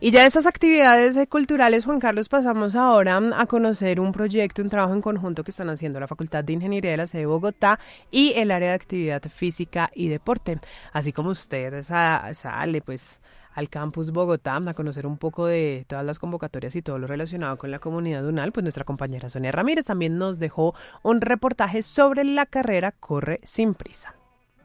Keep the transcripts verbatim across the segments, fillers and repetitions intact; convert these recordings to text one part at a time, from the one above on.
Y ya de estas actividades eh, culturales, Juan Carlos, pasamos ahora a conocer un proyecto, un trabajo en conjunto que están haciendo la Facultad de Ingeniería de la sede de Bogotá y el área de actividad física y deporte. Así como usted sa- sale, pues al campus Bogotá a conocer un poco de todas las convocatorias y todo lo relacionado con la comunidad UNAL, pues nuestra compañera Sonia Ramírez también nos dejó un reportaje sobre la carrera Corre sin prisa.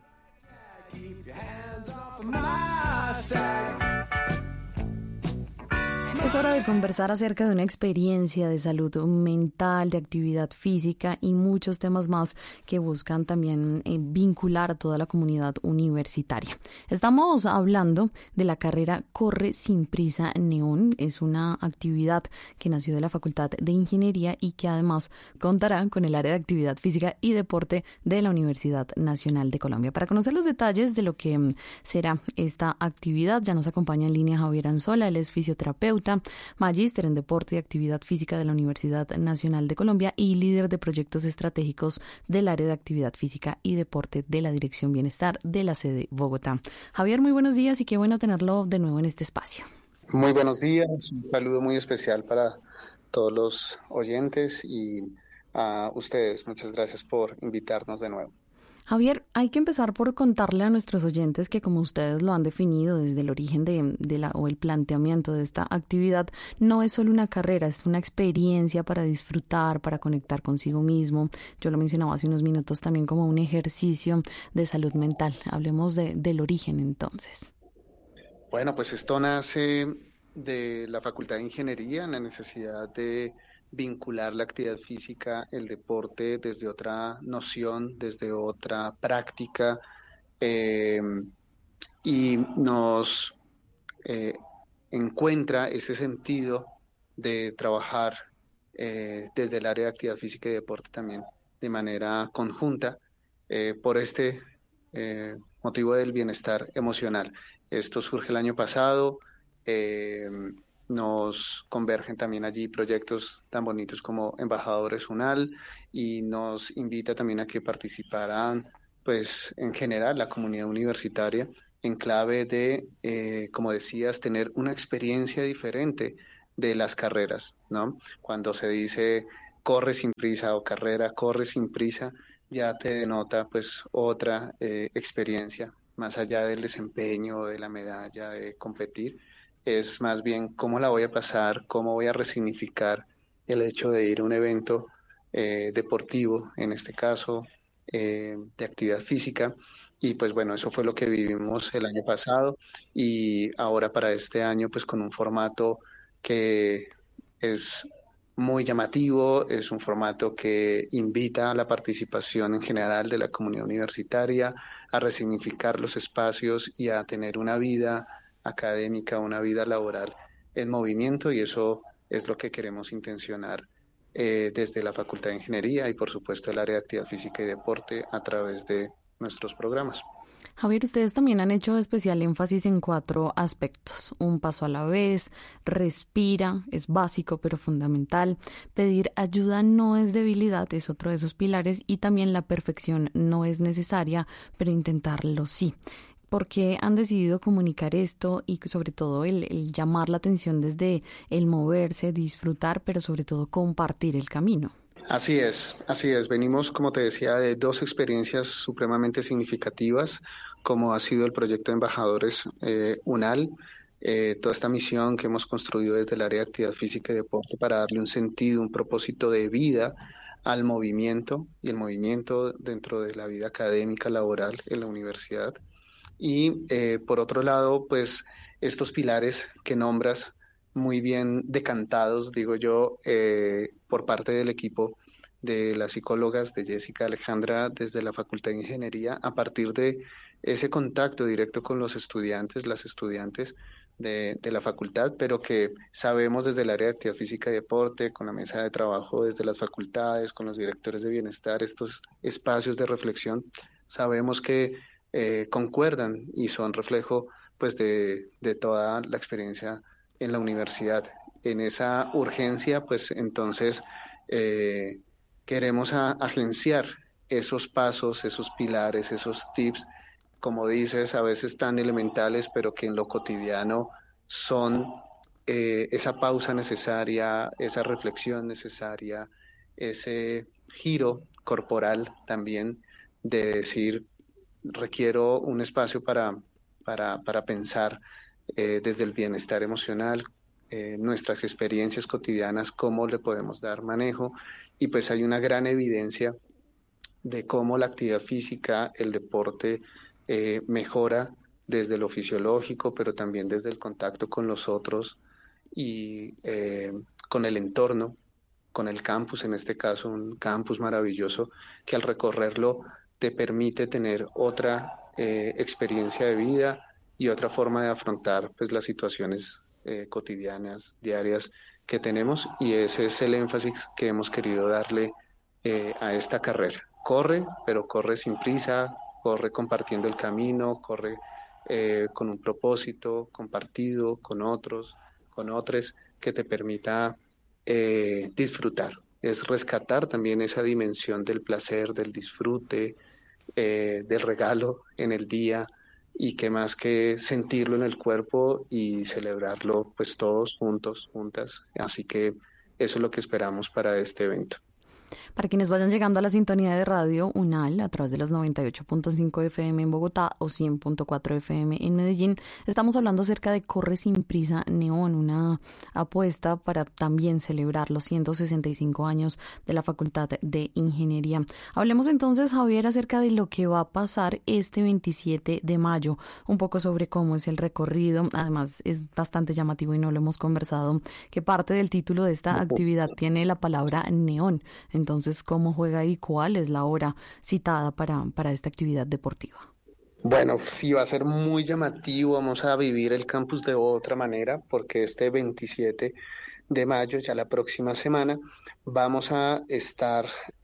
Es hora de conversar acerca de una experiencia de salud mental, de actividad física y muchos temas más que buscan también eh, vincular a toda la comunidad universitaria. Estamos hablando de la carrera Corre sin prisa Neón. Es una actividad que nació de la Facultad de Ingeniería y que además contará con el área de actividad física y deporte de la Universidad Nacional de Colombia. Para conocer los detalles de lo que mm, será esta actividad, ya nos acompaña en línea Javier Anzola. Él es fisioterapeuta, magíster en deporte y actividad física de la Universidad Nacional de Colombia y líder de proyectos estratégicos del área de actividad física y deporte de la Dirección Bienestar de la sede Bogotá. Javier, muy buenos días y qué bueno tenerlo de nuevo en este espacio. Muy buenos días, un saludo muy especial para todos los oyentes y a ustedes. Muchas gracias por invitarnos de nuevo. Javier, hay que empezar por contarle a nuestros oyentes que, como ustedes lo han definido desde el origen de, de la o el planteamiento de esta actividad, no es solo una carrera, es una experiencia para disfrutar, para conectar consigo mismo. Yo lo mencionaba hace unos minutos también como un ejercicio de salud mental. Hablemos de, del origen entonces. Bueno, pues esto nace de la Facultad de Ingeniería, en la necesidad de vincular la actividad física, el deporte desde otra noción, desde otra práctica, eh, y nos eh, encuentra ese sentido de trabajar eh, desde el área de actividad física y deporte también de manera conjunta eh, por este eh, motivo del bienestar emocional. Esto surge el año pasado. eh, Nos convergen también allí proyectos tan bonitos como Embajadores UNAL y nos invita también a que participaran, pues en general, la comunidad universitaria en clave de, eh, como decías, tener una experiencia diferente de las carreras, ¿no? Cuando se dice corre sin prisa o carrera corre sin prisa, ya te denota pues otra eh, experiencia, más allá del desempeño, de la medalla, de competir, es más bien cómo la voy a pasar, cómo voy a resignificar el hecho de ir a un evento eh, deportivo, en este caso, eh, de actividad física. Y pues bueno, eso fue lo que vivimos el año pasado y ahora para este año pues con un formato que es muy llamativo, es un formato que invita a la participación en general de la comunidad universitaria, a resignificar los espacios y a tener una vida académica, una vida laboral en movimiento, y eso es lo que queremos intencionar eh, desde la Facultad de Ingeniería y por supuesto el área de actividad física y deporte a través de nuestros programas. Javier, ustedes también han hecho especial énfasis en cuatro aspectos. Un paso a la vez, respira, es básico pero fundamental. Pedir ayuda no es debilidad, es otro de esos pilares. Y también la perfección no es necesaria, pero intentarlo sí. ¿Por qué han decidido comunicar esto y sobre todo el, el llamar la atención desde el moverse, disfrutar, pero sobre todo compartir el camino? Así es, así es. Venimos, como te decía, de dos experiencias supremamente significativas, como ha sido el proyecto de Embajadores eh, UNAL, eh, toda esta misión que hemos construido desde el área de actividad física y deporte para darle un sentido, un propósito de vida al movimiento y el movimiento dentro de la vida académica, laboral en la universidad. Y eh, por otro lado, pues estos pilares que nombras muy bien decantados, digo yo, eh, por parte del equipo de las psicólogas de Jessica Alejandra desde la Facultad de Ingeniería, a partir de ese contacto directo con los estudiantes, las estudiantes de, de la facultad, pero que sabemos desde el área de actividad física y deporte, con la mesa de trabajo desde las facultades, con los directores de bienestar, estos espacios de reflexión, sabemos que eh, concuerdan y son reflejo pues de, de toda la experiencia en la universidad. En esa urgencia, pues entonces eh, queremos a, agenciar esos pasos, esos pilares, esos tips, como dices, a veces tan elementales, pero que en lo cotidiano son eh, esa pausa necesaria, esa reflexión necesaria, ese giro corporal también de decir, requiero un espacio para, para, para pensar eh, desde el bienestar emocional, eh, nuestras experiencias cotidianas, cómo le podemos dar manejo. Y pues hay una gran evidencia de cómo la actividad física, el deporte, eh, mejora desde lo fisiológico, pero también desde el contacto con los otros y eh, con el entorno, con el campus, en este caso un campus maravilloso que al recorrerlo te permite tener otra eh, experiencia de vida y otra forma de afrontar pues, las situaciones eh, cotidianas, diarias que tenemos, y ese es el énfasis que hemos querido darle eh, a esta carrera. Corre, pero corre sin prisa, corre compartiendo el camino, corre eh, con un propósito compartido con otros, con otros, que te permita eh, disfrutar. Es rescatar también esa dimensión del placer, del disfrute, eh, del regalo en el día, y que más que sentirlo en el cuerpo y celebrarlo pues todos juntos, juntas. Así que eso es lo que esperamos para este evento. Para quienes vayan llegando a la sintonía de Radio UNAL a través de los noventa y ocho punto cinco F M en Bogotá o cien punto cuatro F M en Medellín, estamos hablando acerca de Corre sin prisa Neón, una apuesta para también celebrar los ciento sesenta y cinco años de la Facultad de Ingeniería. Hablemos entonces, Javier, acerca de lo que va a pasar este veintisiete de mayo, un poco sobre cómo es el recorrido. Además, es bastante llamativo y no lo hemos conversado, que parte del título de esta actividad tiene la palabra neón. Entonces, ¿cómo juega y cuál es la hora citada para, para esta actividad deportiva? Bueno, sí, va a ser muy llamativo. Vamos a vivir el campus de otra manera, porque este veintisiete de mayo, ya la próxima semana, vamos a estar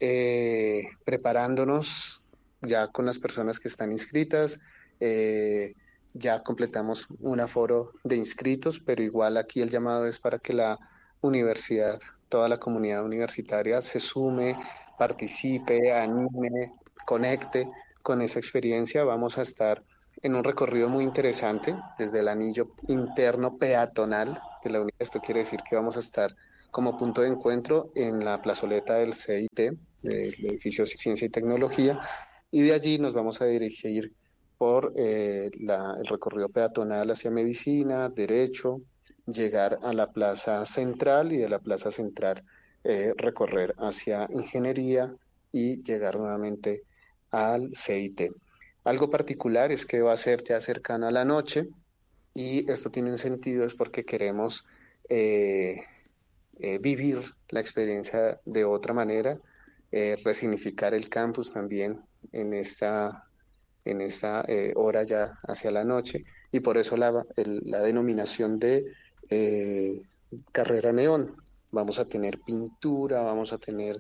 eh, preparándonos ya con las personas que están inscritas. Eh, ya completamos un aforo de inscritos, pero igual aquí el llamado es para que la universidad, toda la comunidad universitaria se sume, participe, anime, conecte con esa experiencia. Vamos a estar en un recorrido muy interesante desde el anillo interno peatonal de la unidad. Esto quiere decir que vamos a estar como punto de encuentro en la plazoleta del C I T, del edificio Ciencia y Tecnología, y de allí nos vamos a dirigir por eh, la, el recorrido peatonal hacia Medicina, Derecho, llegar a la plaza central y de la plaza central eh, recorrer hacia Ingeniería y llegar nuevamente al C I T. Algo particular es que va a ser ya cercano a la noche, y esto tiene un sentido, es porque queremos eh, eh, vivir la experiencia de otra manera, eh, resignificar el campus también en esta, en esta eh, hora ya hacia la noche, y por eso la, el, la denominación de eh, carrera neón. Vamos a tener pintura, vamos a tener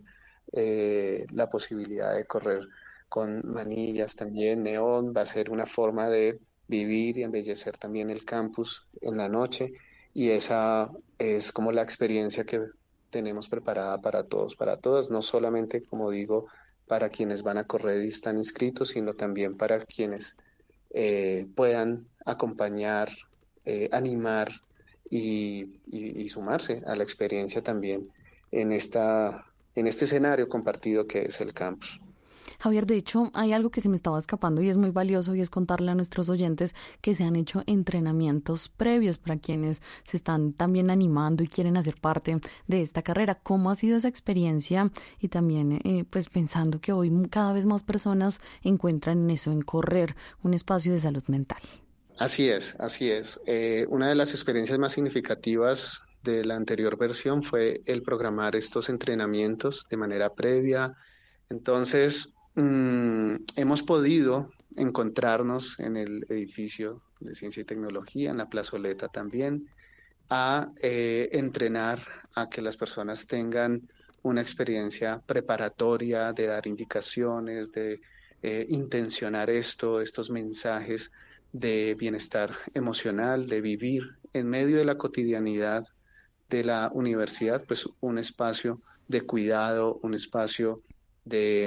eh, la posibilidad de correr con manillas también, neón. Va a ser una forma de vivir y embellecer también el campus en la noche, y esa es como la experiencia que tenemos preparada para todos, para todas, no solamente, como digo, para quienes van a correr y están inscritos, sino también para quienes eh, puedan acompañar, eh, animar y, y, y sumarse a la experiencia también en, esta, en este escenario compartido que es el campus. Javier, de hecho, hay algo que se me estaba escapando y es muy valioso, y es contarle a nuestros oyentes que se han hecho entrenamientos previos para quienes se están también animando y quieren hacer parte de esta carrera. ¿Cómo ha sido esa experiencia? Y también, eh, pues pensando que hoy cada vez más personas encuentran en eso, en correr, un espacio de salud mental. Así es, así es. Eh, una de las experiencias más significativas de la anterior versión fue el programar estos entrenamientos de manera previa. Entonces, mmm, hemos podido encontrarnos en el edificio de Ciencia y Tecnología, en la plazoleta también, a eh, entrenar, a que las personas tengan una experiencia preparatoria, de dar indicaciones, de eh, intencionar esto, estos mensajes de bienestar emocional, de vivir en medio de la cotidianidad de la universidad, pues un espacio de cuidado, un espacio de,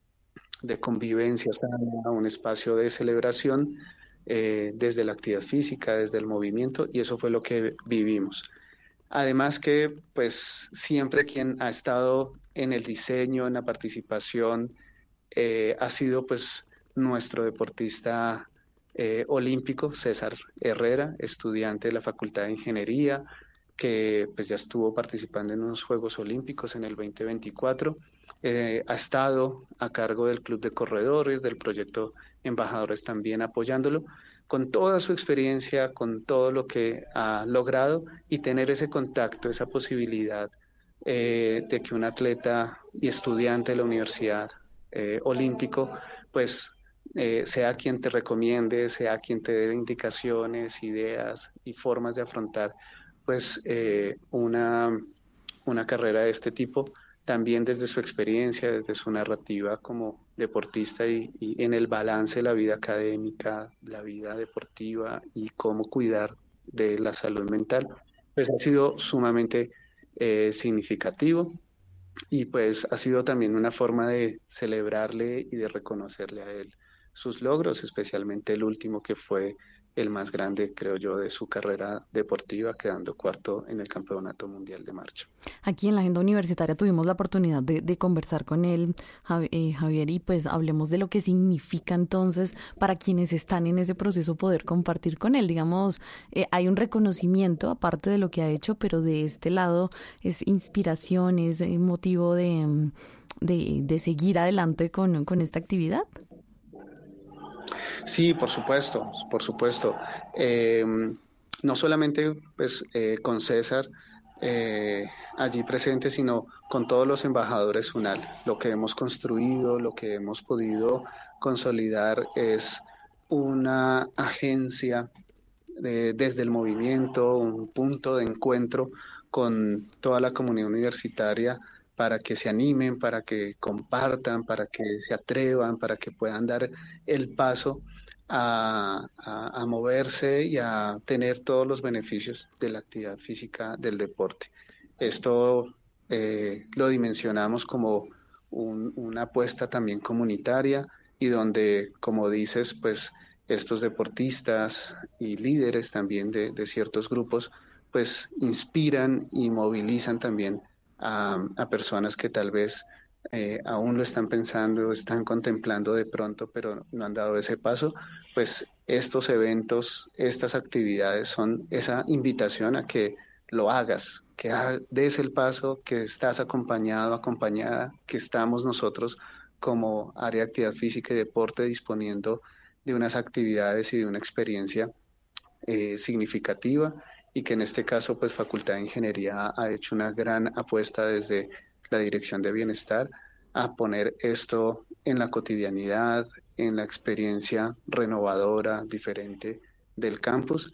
de convivencia sana, un espacio de celebración eh, desde la actividad física, desde el movimiento, y eso fue lo que vivimos. Además que pues siempre quien ha estado en el diseño, en la participación, eh, ha sido pues nuestro deportista eh, olímpico, César Herrera, estudiante de la Facultad de Ingeniería, que pues ya estuvo participando en unos Juegos Olímpicos en el veinte veinticuatro. Eh, ha estado a cargo del Club de Corredores, del proyecto Embajadores también apoyándolo, con toda su experiencia, con todo lo que ha logrado y tener ese contacto, esa posibilidad eh, de que un atleta y estudiante de la universidad eh, olímpico, pues eh, sea quien te recomiende, sea quien te dé indicaciones, ideas y formas de afrontar pues eh, una, una carrera de este tipo, también desde su experiencia, desde su narrativa como deportista y, y en el balance de la vida académica, la vida deportiva y cómo cuidar de la salud mental, pues ha sido sumamente eh, significativo y pues ha sido también una forma de celebrarle y de reconocerle a él sus logros, especialmente el último que fue el más grande, creo yo, de su carrera deportiva, quedando cuarto en el Campeonato Mundial de Marcha. Aquí en la Agenda Universitaria tuvimos la oportunidad de, de conversar con él, Javier, y pues hablemos de lo que significa entonces para quienes están en ese proceso poder compartir con él. Digamos, eh, hay un reconocimiento aparte de lo que ha hecho, pero de este lado es inspiración, es motivo de, de, de seguir adelante con, con esta actividad. Sí, por supuesto, por supuesto. Eh, no solamente pues, eh, con César eh, allí presente, sino con todos los embajadores UNAL. Lo que hemos construido, lo que hemos podido consolidar es una agencia de, desde el movimiento, un punto de encuentro con toda la comunidad universitaria para que se animen, para que compartan, para que se atrevan, para que puedan dar el paso a, a, a moverse y a tener todos los beneficios de la actividad física del deporte. Esto eh, lo dimensionamos como un, una apuesta también comunitaria y donde, como dices, pues estos deportistas y líderes también de, de ciertos grupos, pues inspiran y movilizan también a, a personas que tal vez eh, aún lo están pensando, están contemplando de pronto, pero no han dado ese paso. Pues estos eventos, estas actividades son esa invitación a que lo hagas, que des el paso, que estás acompañado, acompañada, que estamos nosotros como área de actividad física y deporte disponiendo de unas actividades y de una experiencia eh, significativa y que en este caso pues Facultad de Ingeniería ha hecho una gran apuesta desde la Dirección de Bienestar a poner esto en la cotidianidad, en la experiencia renovadora, diferente del campus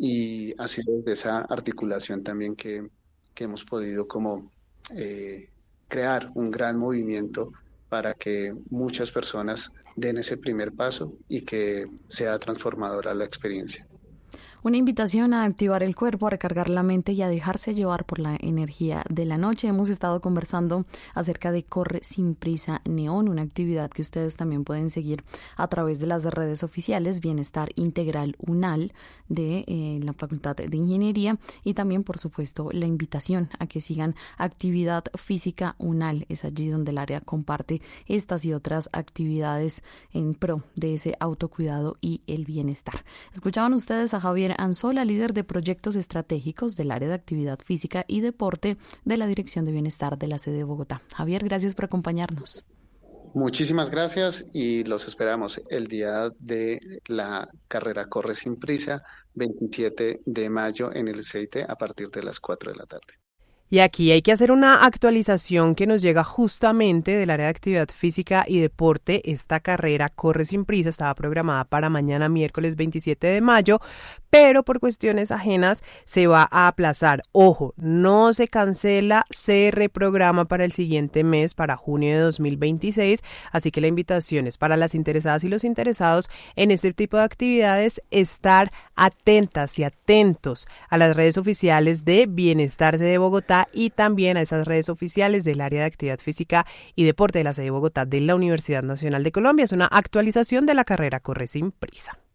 y ha sido desde esa articulación también que, que hemos podido como eh, crear un gran movimiento para que muchas personas den ese primer paso y que sea transformadora la experiencia. Una invitación a activar el cuerpo, a recargar la mente y a dejarse llevar por la energía de la noche. Hemos estado conversando acerca de Corre Sin Prisa Neón, una actividad que ustedes también pueden seguir a través de las redes oficiales Bienestar Integral UNAL de eh, la Facultad de Ingeniería y también, por supuesto, la invitación a que sigan Actividad Física UNAL. Es allí donde el área comparte estas y otras actividades en pro de ese autocuidado y el bienestar. Escuchaban ustedes a Javier Anzola, líder de proyectos estratégicos del área de actividad física y deporte de la Dirección de Bienestar de la sede de Bogotá. Javier, gracias por acompañarnos. Muchísimas gracias y los esperamos el día de la carrera Corre Sin Prisa, veintisiete de mayo en el C I T a partir de las cuatro de la tarde. Y aquí hay que hacer una actualización que nos llega justamente del área de actividad física y deporte. Esta carrera Corre Sin Prisa estaba programada para mañana miércoles veintisiete de mayo, pero por cuestiones ajenas se va a aplazar. Ojo, no se cancela, se reprograma para el siguiente mes, para junio de dos mil veintiséis, así que la invitación es para las interesadas y los interesados en este tipo de actividades estar atentas y atentos a las redes oficiales de Bienestar Sede de Bogotá y también a esas redes oficiales del área de actividad física y deporte de la sede de Bogotá de la Universidad Nacional de Colombia. Es una actualización de la carrera Corre Sin Prisa.